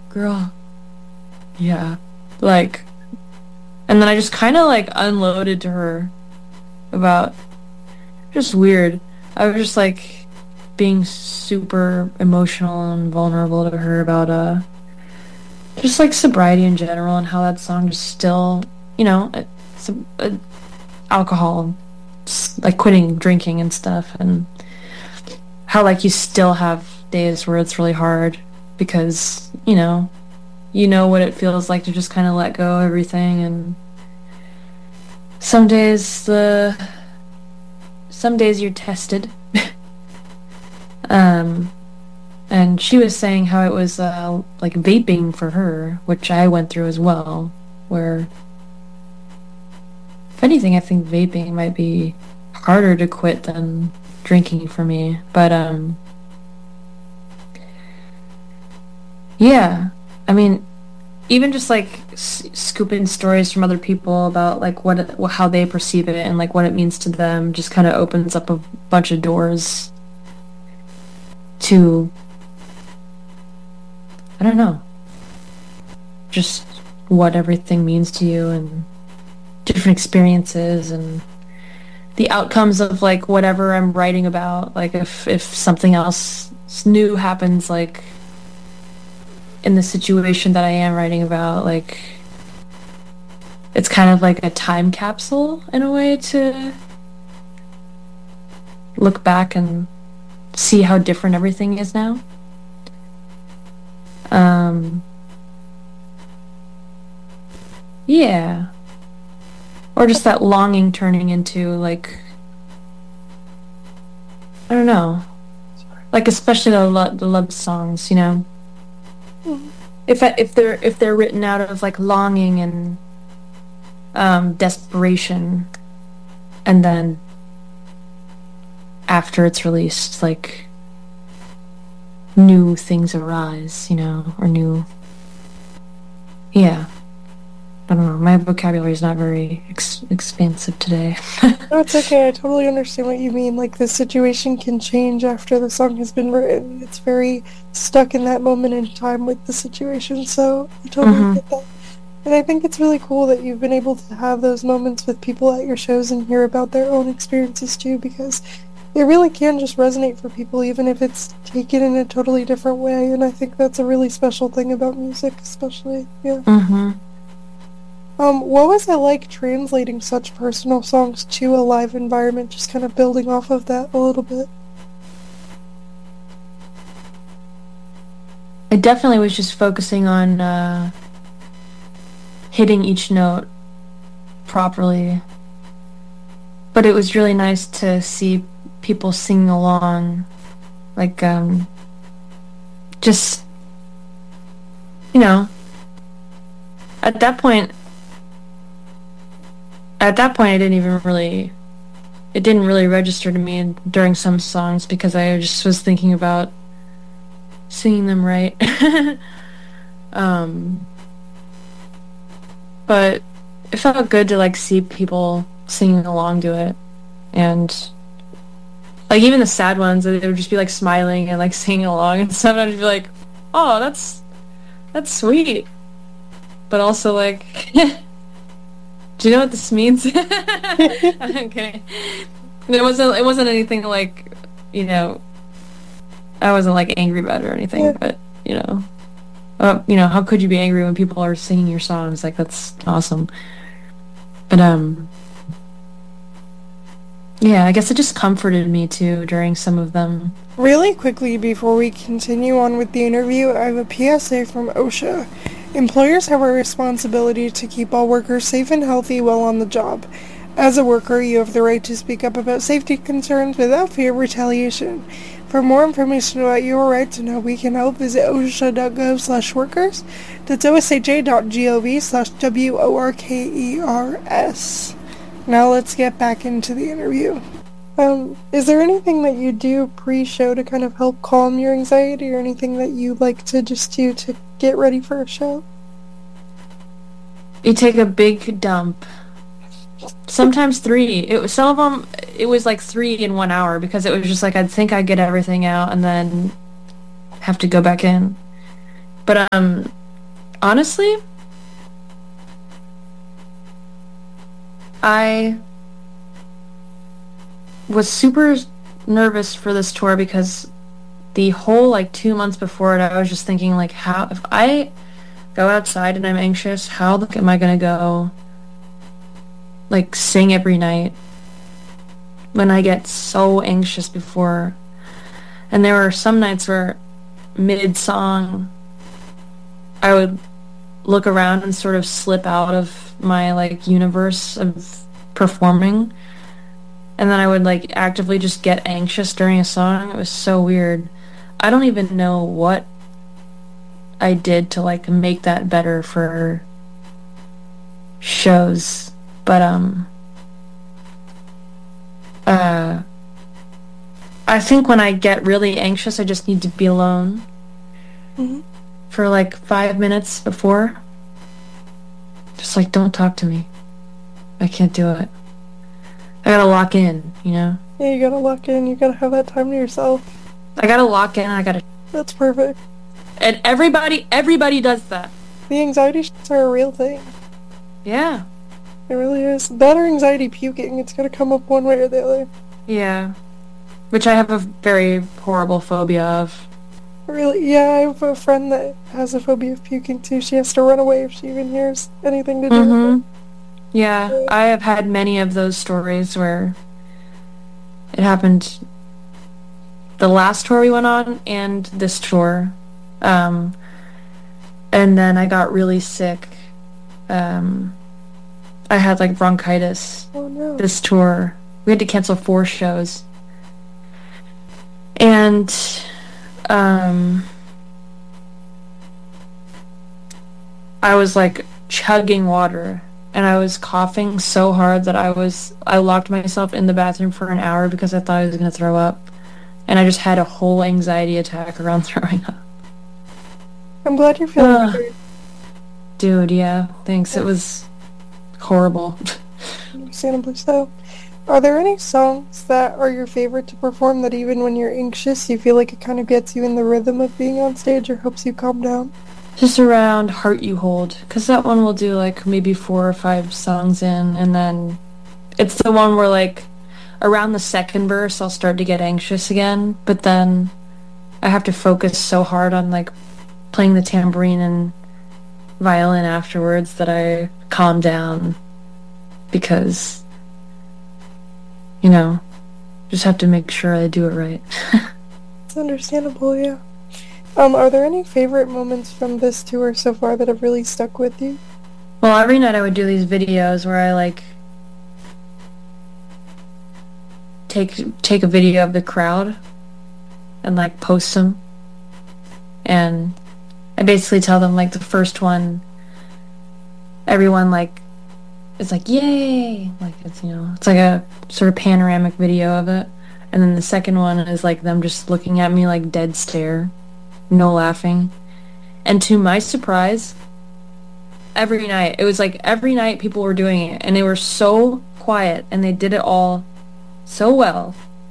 girl, yeah. Like, and then I just kind of like unloaded to her about just weird. I was just like being super emotional and vulnerable to her about just like sobriety in general and how that song is still, it's alcohol, like quitting drinking and stuff, and how like you still have days where it's really hard because you know what it feels like to just kind of let go of everything, and some days you're tested. um and she was saying how it was like vaping for her, which I went through as well, where if anything I think vaping might be harder to quit than drinking for me. But yeah, I mean, even just like scooping stories from other people about like how they perceive it and like what it means to them just kind of opens up a bunch of doors to, I don't know, just what everything means to you and different experiences and the outcomes of like whatever I'm writing about. Like if something else new happens, like in the situation that I am writing about, like it's kind of like a time capsule in a way to look back and see how different everything is now. Yeah. Or just that longing turning into like, I don't know, like especially the love songs, Mhm. if they're written out of like longing and desperation, and then after it's released, like new things arise, or new, yeah. I don't know. My vocabulary is not very expansive today. No, it's okay. I totally understand what you mean. Like, the situation can change after the song has been written. It's very stuck in that moment in time with the situation, so I totally hmm get that. And I think it's really cool that you've been able to have those moments with people at your shows and hear about their own experiences too, because it really can just resonate for people, even if it's taken in a totally different way. And I think that's a really special thing about music, especially. Yeah. hmm What was it like translating such personal songs to a live environment, just kind of building off of that a little bit? I definitely was just focusing on hitting each note properly. But it was really nice to see people singing along, like just you know, at that point I didn't even really it didn't really register to me during some songs because I just was thinking about singing them right. um but it felt good to like see people singing along to it, and like even the sad ones, they would just be like smiling and like singing along and stuff, and I'd be like, oh, that's sweet, but also like, do you know what this means? Okay, it wasn't anything like, you know I wasn't like angry about it or anything, Yeah. but how could you be angry when people are singing your songs? Like, that's awesome. But yeah, I guess it just comforted me too during some of them. Really quickly before we continue on with the interview, I have a PSA from OSHA. Employers have a responsibility to keep all workers safe and healthy while on the job. As a worker, you have the right to speak up about safety concerns without fear of retaliation. For more information about your rights and how we can help, visit osha.gov/workers. That's osha.gov/WORKERS. Now let's get back into the interview. Is there anything that you do pre-show to kind of help calm your anxiety, or anything that you like to just do to get ready for a show? You take a big dump. Sometimes three. Some of them, it was like 3 in 1 hour because it was just like I'd think I'd get everything out and then have to go back in. But Honestly, I was super nervous for this tour because the whole like 2 months before it, I was just thinking like, how if I go outside and I'm anxious, how am I gonna go like sing every night when I get so anxious before? And there were some nights where mid-song I would look around and sort of slip out of my like universe of performing, and then I would like actively just get anxious during a song. It was so weird. I don't even know what I did to like make that better for shows, but I think when I get really anxious, I just need to be alone Mm-hmm. for like 5 minutes before. Just like, don't talk to me. I can't do it. I gotta lock in, you know? Yeah, you gotta lock in. You gotta have that time to yourself. I gotta lock in and I gotta... That's perfect. And everybody does that. The anxiety shits are a real thing. Yeah. It really is. That or anxiety puking. It's gonna come up one way or the other. Yeah. Which I have a very horrible phobia of. Really? Yeah, I have a friend that has a phobia of puking too. She has to run away if she even hears anything to do with it. Yeah, I have had many of those stories where it happened the last tour we went on and this tour. And then I got really sick. I had like bronchitis Oh no. this tour. We had to cancel 4 shows. And I was like chugging water and I was coughing so hard that I locked myself in the bathroom for an hour because I thought I was going to throw up. And I just had a whole anxiety attack around throwing up. I'm glad you're feeling better. Dude, yeah, thanks. It was horrible. Understandably so. Are there any songs that are your favorite to perform that even when you're anxious, you feel like it kind of gets you in the rhythm of being on stage or helps you calm down? Just around Heart You Hold, because that one will do like maybe 4 or 5 songs in, and then it's the one where like around the second verse I'll start to get anxious again, but then I have to focus so hard on like playing the tambourine and violin afterwards that I calm down because, you know, just have to make sure I do it right. It's understandable, yeah. Are there any favorite moments from this tour so far that have really stuck with you? Well, every night I would do these videos where I like take a video of the crowd and like post them, and I basically tell them like the first one, everyone like is like yay, like it's, you know, it's like a sort of panoramic video of it, and then the second one is like them just looking at me like dead stare, no laughing, and to my surprise, every night people were doing it and they were so quiet and they did it all so well.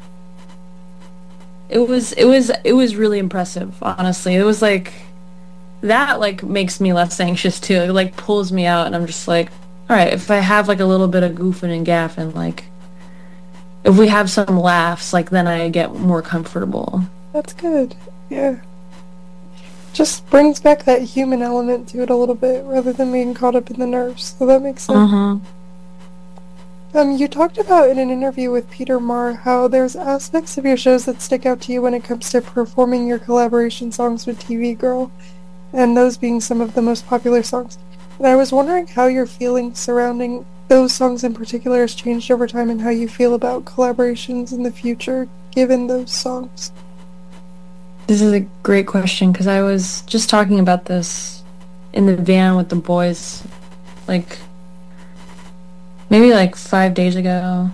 It was really impressive, honestly. It was like that like makes me less anxious too. It like pulls me out and I'm just like, all right, if I have like a little bit of goofing and gaffing, like if we have some laughs, like then I get more comfortable. That's good, yeah. Just brings back that human element to it a little bit rather than being caught up in the nerves, so that makes sense. You talked about in an interview with Peter Marr how there's aspects of your shows that stick out to you when it comes to performing your collaboration songs with TV Girl, and those being some of the most popular songs. And I was wondering how your feelings surrounding those songs in particular has changed over time and how you feel about collaborations in the future given those songs. This is a great question because I was just talking about this in the van with the boys like maybe like 5 days ago.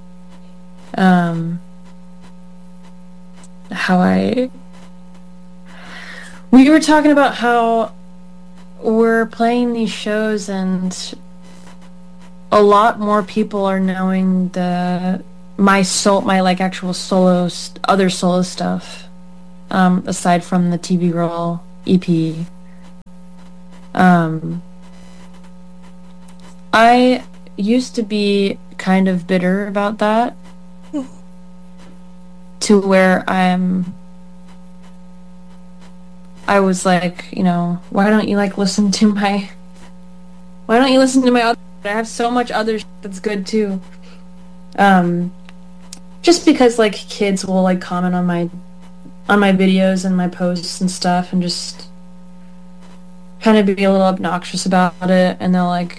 We were talking about how we're playing these shows and a lot more people are knowing my like actual other solo stuff, aside from the TV Girl EP. Um, I used to be kind of bitter about that, to where I was like, why don't you listen to my other, I have so much other that's good too. Just because like kids will like comment on my videos and my posts and stuff, and just kind of be a little obnoxious about it, and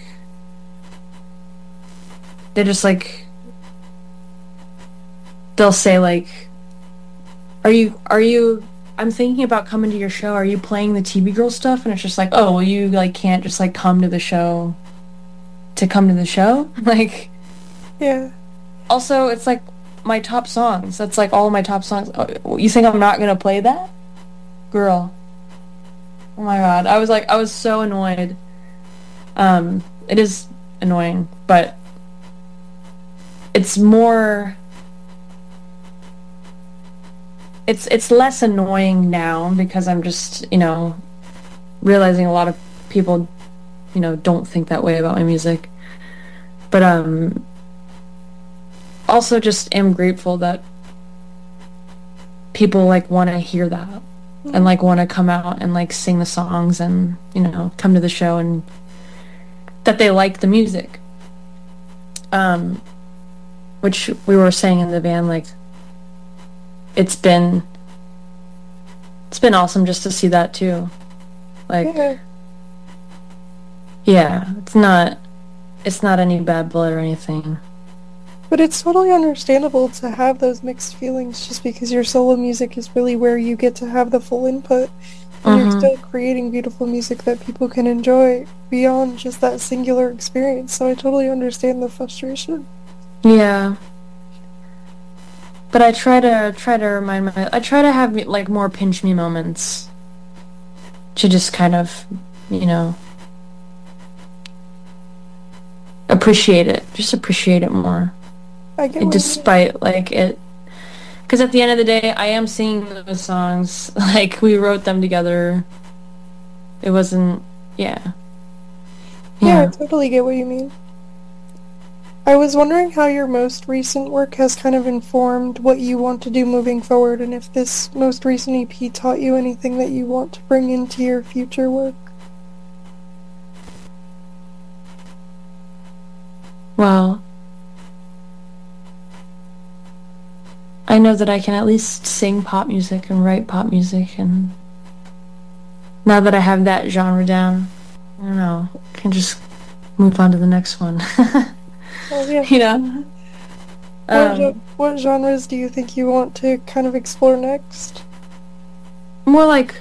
they'll say like, are you I'm thinking about coming to your show, are you playing the TV Girl stuff? And it's just like, oh, well, you like can't just like come to the show to come to the show. Like, Yeah. also it's like my top songs, that's like all my top songs. Oh, you think I'm not gonna play that, girl? Oh my god, I was so annoyed. It is annoying, but it's more, it's less annoying now because I'm just, realizing a lot of people, don't think that way about my music. But also just am grateful that people like want to hear that and like want to come out and like sing the songs and, come to the show, and that they like the music. Which we were saying in the van, like, it's been awesome just to see that too. Like, yeah, it's not any bad blood or anything. But it's totally understandable to have those mixed feelings, just because your solo music is really where you get to have the full input, and you're still creating beautiful music that people can enjoy beyond just that singular experience. So I totally understand the frustration. Yeah. But I try to I try to have like more pinch me moments to just kind of, appreciate it. Just appreciate it more. I get despite like it, because at the end of the day, I am singing those songs. Like, we wrote them together. It wasn't, yeah. Yeah, I totally get what you mean. I was wondering how your most recent work has kind of informed what you want to do moving forward, and if this most recent EP taught you anything that you want to bring into your future work. Well, I know that I can at least sing pop music and write pop music, and now that I have that genre down, I don't know, I can just move on to the next one. Oh, yeah. What genres do you think you want to kind of explore next? More like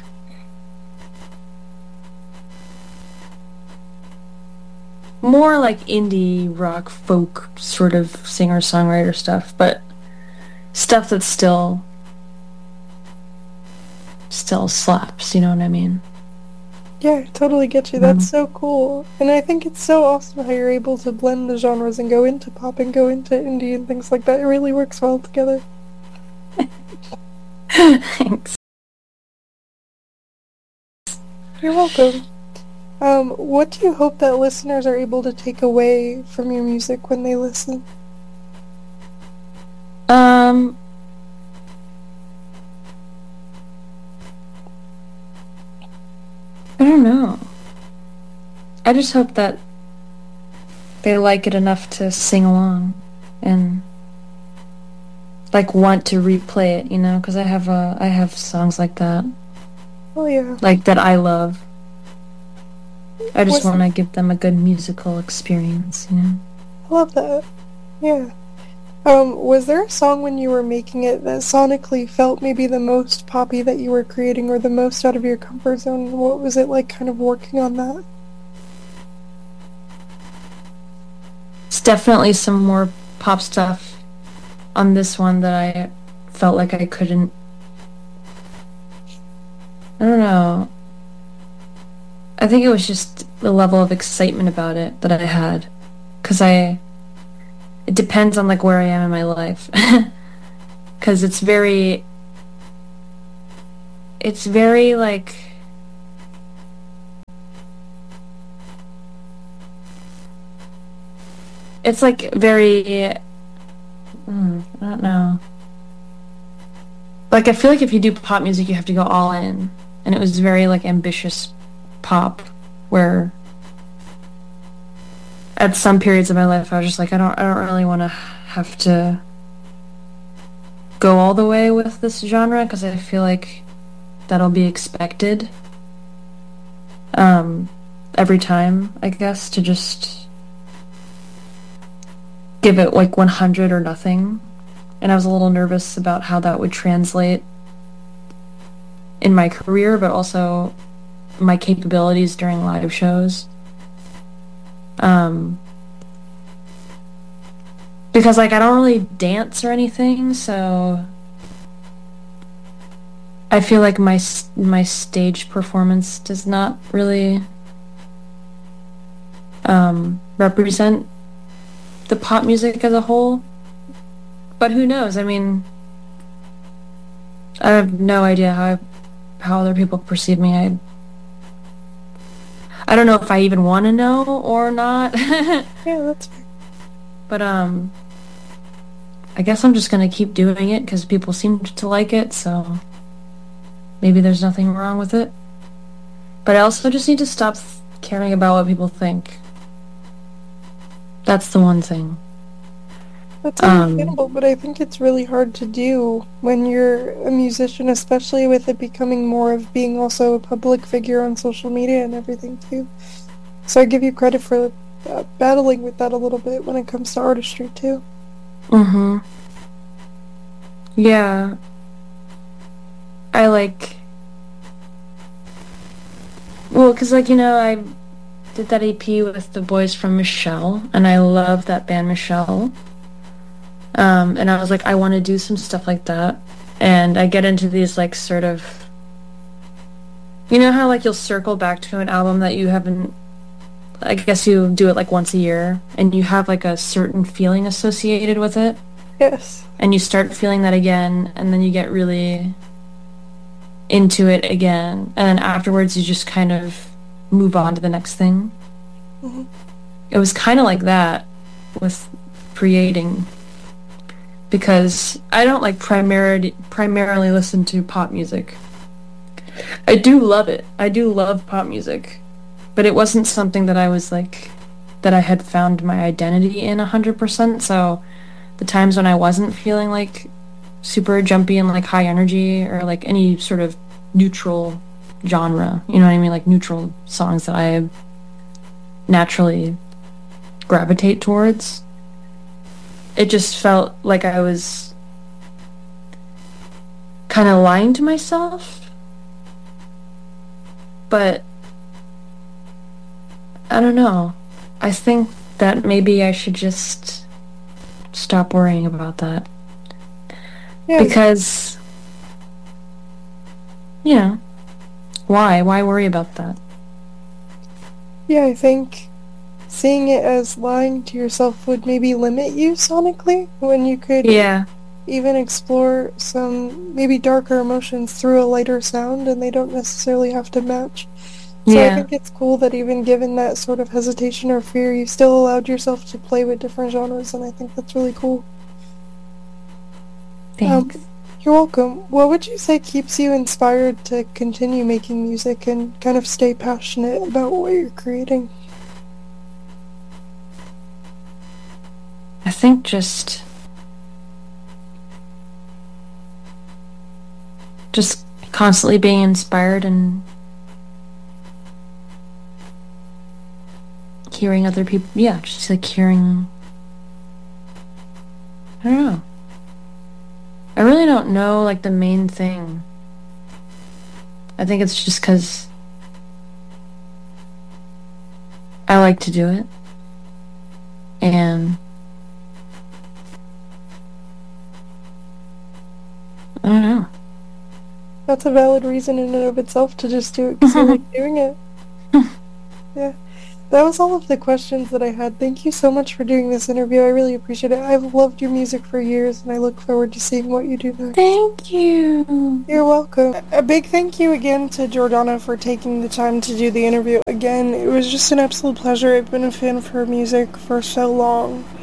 indie rock, folk sort of singer-songwriter stuff, but stuff that still slaps, you know what I mean? Yeah, I totally get you. That's so cool. And I think it's so awesome how you're able to blend the genres and go into pop and go into indie and things like that. It really works well together. Thanks. You're welcome. What do you hope that listeners are able to take away from your music when they listen? I don't know. I just hope that they like it enough to sing along and like want to replay it, because I have songs like that. Oh yeah. Like, that I love. I just want to give them a good musical experience, I love that. Yeah. Was there a song when you were making it that sonically felt maybe the most poppy that you were creating, or the most out of your comfort zone? What was it like kind of working on that? It's definitely some more pop stuff on this one that I felt like I couldn't, I don't know. I think it was just the level of excitement about it that I had, because it depends on like where I am in my life. Because it's very like, it's like very, I don't know. Like, I feel like if you do pop music, you have to go all in. And it was very, like, ambitious pop, where at some periods of my life, I was just like, I don't really want to have to go all the way with this genre, because I feel like that'll be expected. Every time, I guess, to just give it, like, 100 or nothing. And I was a little nervous about how that would translate in my career, but also my capabilities during live shows. Because, like, I don't really dance or anything, so I feel like my stage performance does not really represent the pop music as a whole. But who knows? I mean, I have no idea how other people perceive me. I don't know if I even want to know or not. Yeah, that's fair. But I guess I'm just gonna keep doing it because people seem to like it, so maybe there's nothing wrong with it. But I also just need to stop caring about what people think. That's the one thing. That's understandable, but I think it's really hard to do when you're a musician, especially with it becoming more of being also a public figure on social media and everything too. So I give you credit for battling with that a little bit when it comes to artistry too. Mm-hmm. Yeah. I like... Well, because, like, I did that EP with the boys from Michelle, and I love that band Michelle. And I was like, I want to do some stuff like that. And I get into these, like, sort of... You know how, like, you'll circle back to an album that you haven't... I guess you do it, like, once a year, and you have, like, a certain feeling associated with it. Yes. And you start feeling that again, and then you get really into it again. And then afterwards, you just kind of move on to the next thing. Mm-hmm. It was kind of like that with creating... Because I don't, like, primarily listen to pop music. I do love it. I do love pop music. But it wasn't something that I was, like, that I had found my identity in 100%, so the times when I wasn't feeling, like, super jumpy and, like, high energy, or, like, any sort of neutral genre, you know what I mean? Like, neutral songs that I naturally gravitate towards. It just felt like I was kind of lying to myself. But I don't know. I think that maybe I should just stop worrying about that. Yeah. Because, why? Why worry about that? Yeah, I think seeing it as lying to yourself would maybe limit you sonically, when you could even explore some maybe darker emotions through a lighter sound, and they don't necessarily have to match. So I think it's cool that even given that sort of hesitation or fear, you still allowed yourself to play with different genres, and I think that's really cool. Thanks. You're welcome. What would you say keeps you inspired to continue making music and kind of stay passionate about what you're creating? I think just constantly being inspired and hearing other people, just like hearing, I don't know. I really don't know, like, the main thing. I think it's just because I like to do it. And I don't know. That's a valid reason in and of itself to just do it because you like doing it. Yeah. That was all of the questions that I had. Thank you so much for doing this interview. I really appreciate it. I've loved your music for years, and I look forward to seeing what you do next. Thank you. You're welcome. A big thank you again to Jordana for taking the time to do the interview. Again, it was just an absolute pleasure. I've been a fan of her music for so long.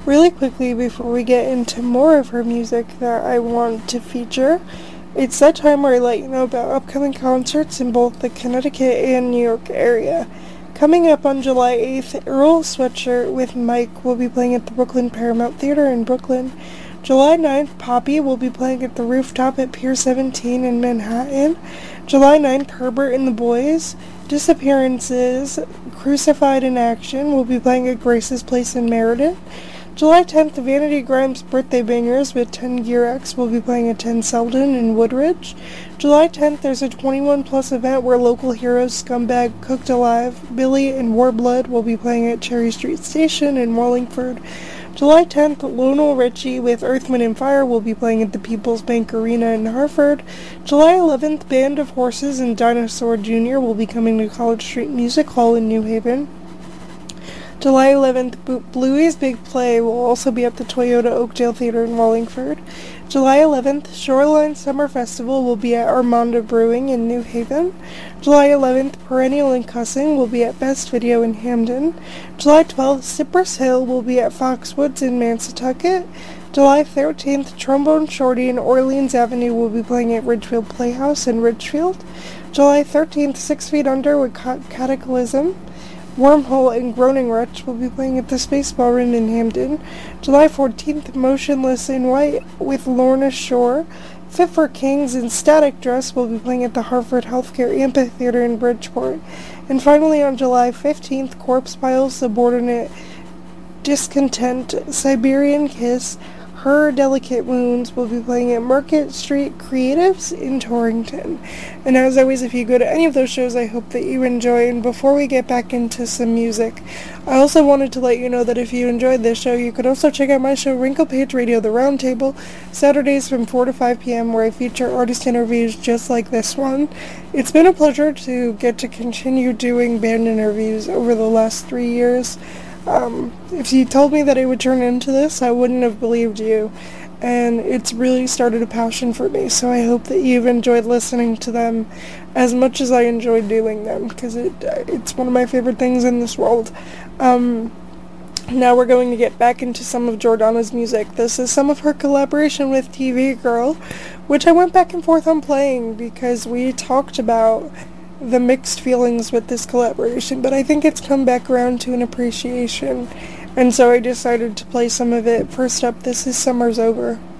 Really quickly before we get into more of her music that I want to feature, it's that time where I let you know about upcoming concerts in both the Connecticut and New York area. Coming up on July 8th, Earl Sweatshirt with Mike will be playing at the Brooklyn Paramount Theater in Brooklyn. July 9th, Poppy will be playing at the Rooftop at Pier 17 in Manhattan. July 9th, Herbert and the Boys, Disappearances, Crucified in Action will be playing at Grace's Place in Meriden. July 10th, Vanity Grimes Birthday Bangers with 10 Gear X will be playing at 10 Selden in Woodridge. July 10th, there's a 21 plus event where local heroes Scumbag, Cooked Alive, Billy, and Warblood will be playing at Cherry Street Station in Wallingford. July 10th, Lionel Richie with Earth, Wind & Fire will be playing at the People's Bank Arena in Hartford. July 11th, Band of Horses and Dinosaur Jr. will be coming to College Street Music Hall in New Haven. July 11th, Bluey's Big Play will also be at the Toyota Oakdale Theater in Wallingford. July 11th, Shoreline Summer Festival will be at Armanda Brewing in New Haven. July 11th, Perennial and Cussing will be at Best Video in Hamden. July 12th, Cypress Hill will be at Foxwoods in Mansatucket. July 13th, Trombone Shorty and Orleans Avenue will be playing at Ridgefield Playhouse in Ridgefield. July 13th, 6 Feet Under with Cataclysm, Wormhole, and Groaning Wretch will be playing at the Space Ballroom in Hamden. July 14th, Motionless in White with Lorna Shore. Fit for Kings and Static Dress will be playing at the Hartford Healthcare Amphitheater in Bridgeport. And finally on July 15th, Corpse Pile, Subordinate, Discontent, Siberian Kiss, Her Delicate Wounds will be playing at Market Street Creatives in Torrington. And as always, if you go to any of those shows, I hope that you enjoy. And before we get back into some music, I also wanted to let you know that if you enjoyed this show, you could also check out my show, Wrinkle Page Radio, The Roundtable, Saturdays from 4 to 5 p.m., where I feature artist interviews just like this one. It's been a pleasure to get to continue doing band interviews over the last 3 years. If you told me that it would turn into this, I wouldn't have believed you, and it's really started a passion for me, so I hope that you've enjoyed listening to them as much as I enjoyed doing them, because it's one of my favorite things in this world. Now we're going to get back into some of Jordana's music. This is some of her collaboration with TV Girl, which I went back and forth on playing because we talked about the mixed feelings with this collaboration, but I think it's come back around to an appreciation, and so I decided to play some of it. First up, this is Summer's Over.